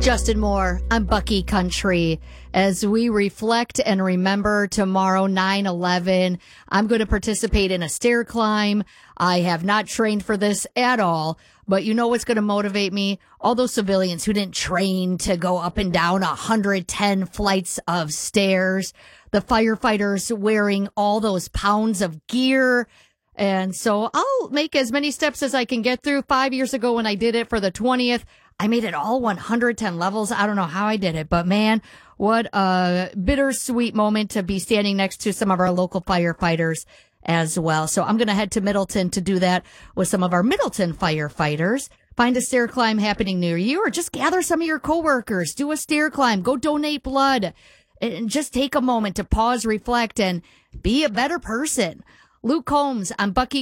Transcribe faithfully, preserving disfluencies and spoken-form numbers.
Justin Moore, I'm Bucky Country. As we reflect and remember tomorrow, nine eleven, I'm going to participate in a stair climb. I have not trained for this at all, but you know what's going to motivate me? All those civilians who didn't train to go up and down one hundred ten flights of stairs, the firefighters wearing all those pounds of gear. And so I'll make as many steps as I can get through. Five years ago when I did it for the twentieth, I made it all one hundred ten levels. I don't know how I did it, but man, what a bittersweet moment to be standing next to some of our local firefighters as well. So I'm going to head to Middleton to do that with some of our Middleton firefighters. Find a stair climb happening near you, or just gather some of your coworkers, do a stair climb, go donate blood, and just take a moment to pause, reflect, and be a better person. Luke Combs, I'm Bucky